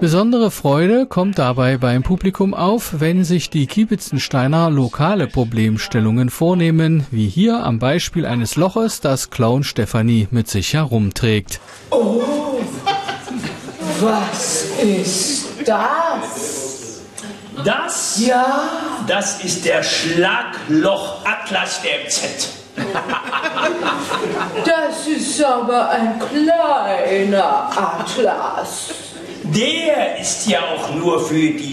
Besondere Freude kommt dabei beim Publikum auf, wenn sich die Kiebitzentsteiner lokale Problemstellungen vornehmen, wie hier am Beispiel eines Loches, das Clown Stefanie mit sich herumträgt. Oh, was ist das? Das? Ja? Das ist der Schlagloch-Atlas der MZ. Das ist aber ein kleiner Atlas. Der ist ja auch nur für die